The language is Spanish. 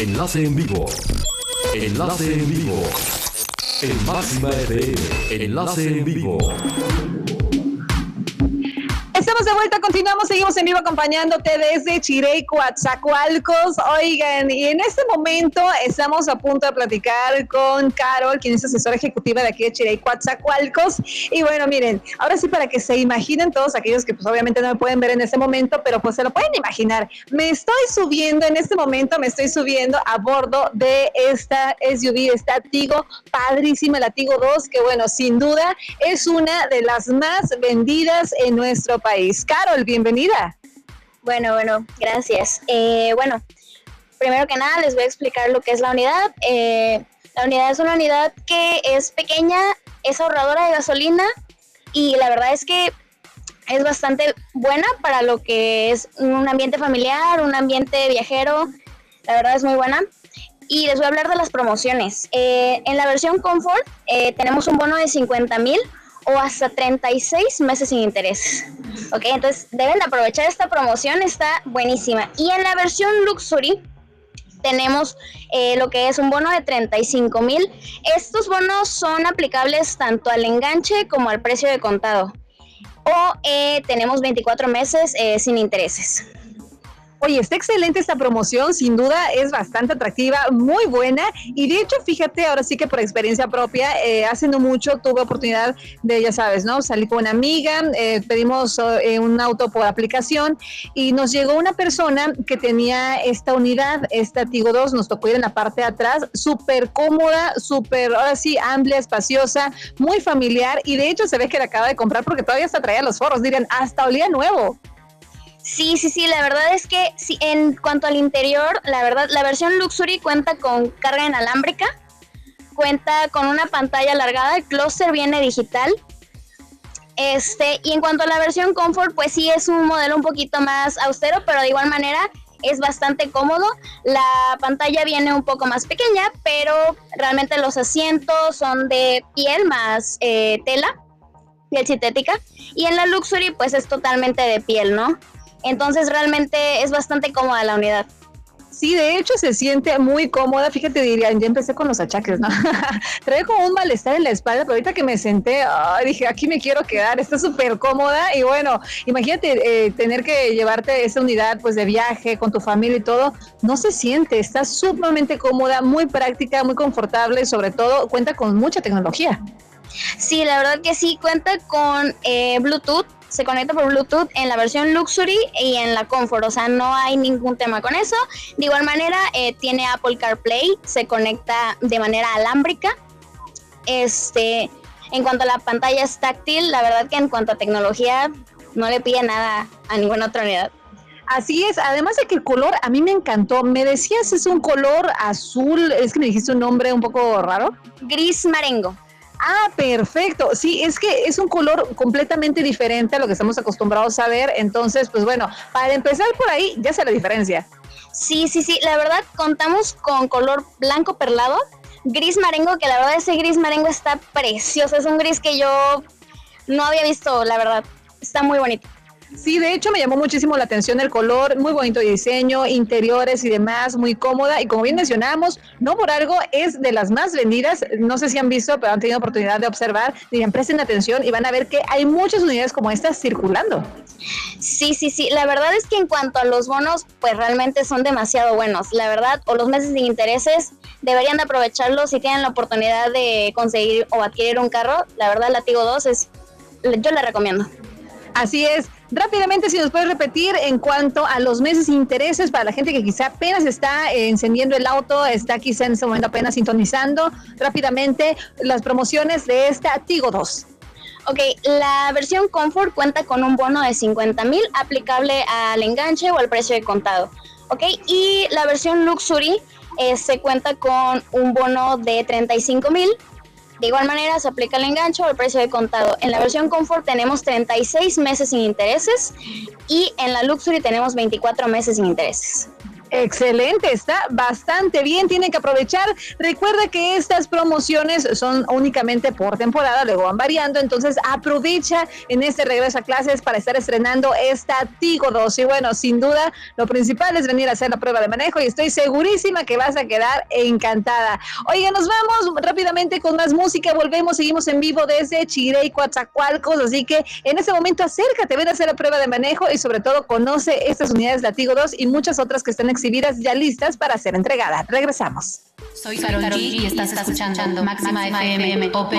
Enlace en vivo. Enlace en vivo. En Máxima FM. Enlace en vivo. Estamos de vuelta, continuamos, seguimos en vivo acompañándote desde Chirey, Coatzacoalcos. Oigan, y en este momento estamos a punto de platicar con Carol, quien es asesora ejecutiva de aquí de Chirey, Coatzacoalcos. Y bueno, miren, ahora sí, para que se imaginen todos aquellos que pues obviamente no me pueden ver en este momento, pero pues se lo pueden imaginar. En este momento me estoy subiendo a bordo de esta SUV, esta Tigo, padrísima, la Tigo 2, que bueno, sin duda es una de las más vendidas en nuestro país. Carol, bienvenida. Bueno, gracias. Primero que nada les voy a explicar lo que es la unidad. La unidad es una unidad que es pequeña, es ahorradora de gasolina y la verdad es que es bastante buena para lo que es un ambiente familiar, un ambiente viajero. La verdad es muy buena. Y les voy a hablar de las promociones. En la versión Comfort tenemos un bono de 50,000 o hasta 36 meses sin intereses. Ok, entonces deben de aprovechar esta promoción, está buenísima. Y en la versión Luxury tenemos lo que es un bono de 35,000. Estos bonos son aplicables tanto al enganche como al precio de contado. O tenemos 24 meses sin intereses. Oye, está excelente esta promoción, sin duda es bastante atractiva, muy buena, y de hecho, fíjate, ahora sí que por experiencia propia, hace no mucho tuve oportunidad de, ya sabes, ¿no? Salí con una amiga, pedimos un auto por aplicación y nos llegó una persona que tenía esta unidad, esta Tigo 2, nos tocó ir en la parte de atrás, súper cómoda, súper, ahora sí, amplia, espaciosa, muy familiar, y de hecho se ve que la acaba de comprar porque todavía hasta traía los forros, dirían, hasta olía nuevo. Sí, la verdad es que sí, en cuanto al interior, la verdad, la versión Luxury cuenta con carga inalámbrica, cuenta con una pantalla alargada, el clúster viene digital, y en cuanto a la versión Comfort, pues sí es un modelo un poquito más austero, pero de igual manera es bastante cómodo. La pantalla viene un poco más pequeña, pero realmente los asientos son de piel más piel sintética, y en la Luxury pues es totalmente de piel, ¿no? Entonces realmente es bastante cómoda la unidad. Sí, de hecho se siente muy cómoda, fíjate, dirían, ya empecé con los achaques, ¿no? Trae como un malestar en la espalda, pero ahorita que me senté, dije, aquí me quiero quedar, está súper cómoda, y bueno, imagínate tener que llevarte esa unidad pues de viaje con tu familia y todo, no se siente, está sumamente cómoda, muy práctica, muy confortable, sobre todo cuenta con mucha tecnología. Sí, la verdad que sí, cuenta con Bluetooth, se conecta por Bluetooth en la versión Luxury y en la Comfort, o sea, no hay ningún tema con eso. De igual manera, tiene Apple CarPlay, se conecta de manera alámbrica. En cuanto a la pantalla es táctil, la verdad que en cuanto a tecnología no le pide nada a ninguna otra unidad. Así es, además de que el color a mí me encantó, me decías es un color azul, es que me dijiste un nombre un poco raro. Gris marengo. Ah, perfecto. Sí, es que es un color completamente diferente a lo que estamos acostumbrados a ver. Entonces, pues bueno, para empezar por ahí, ya sé la diferencia. Sí. La verdad, contamos con color blanco perlado, gris marengo, que la verdad ese gris marengo está precioso. Es un gris que yo no había visto, la verdad. Está muy bonito. Sí, de hecho me llamó muchísimo la atención el color, muy bonito diseño, interiores y demás, muy cómoda, y como bien mencionábamos, no por algo es de las más vendidas. No sé si han visto, pero han tenido oportunidad de observar, dirían, presten atención y van a ver que hay muchas unidades como estas circulando. Sí, la verdad es que en cuanto a los bonos, pues realmente son demasiado buenos, la verdad, o los meses sin intereses, deberían de aprovecharlos si tienen la oportunidad de conseguir o adquirir un carro. La verdad, la Tigo 2 yo la recomiendo. Así es. Rápidamente, si nos puedes repetir en cuanto a los meses sin intereses para la gente que quizá apenas está encendiendo el auto, está quizá en ese momento apenas sintonizando, rápidamente las promociones de esta Tigo 2. Ok, la versión Comfort cuenta con un bono de 50,000 aplicable al enganche o al precio de contado. Ok, y la versión Luxury se cuenta con un bono de 35,000. De igual manera se aplica el enganche o el precio de contado. En la versión Comfort tenemos 36 meses sin intereses y en la Luxury tenemos 24 meses sin intereses. Excelente, está bastante bien, tienen que aprovechar. Recuerda que estas promociones son únicamente por temporada, luego van variando, entonces aprovecha en este regreso a clases para estar estrenando esta Tigo 2. Y bueno, sin duda, lo principal es venir a hacer la prueba de manejo y estoy segurísima que vas a quedar encantada. Oiga, nos vamos rápidamente con más música, volvemos, seguimos en vivo desde Chirey, Coatzacoalcos, así que en este momento acércate, ven a hacer la prueba de manejo y sobre todo conoce estas unidades de la Tigo 2 y muchas otras que están exhibidas ya listas para ser entregadas. Regresamos. Soy Karol G y estás escuchando Máxima FM Open